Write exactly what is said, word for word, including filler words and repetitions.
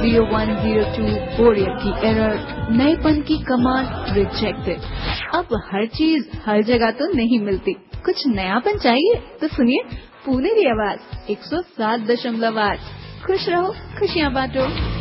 Zero one zero to बोरियर की error, नएपन की कमाल रिजेक्टेड। अब हर चीज हर जगह तो नहीं मिलती, कुछ नयापन चाहिए तो सुनिए पुनेरी आवाज एक सौ सात दशमलव आठ। खुश रहो, खुशियाँ बांटो।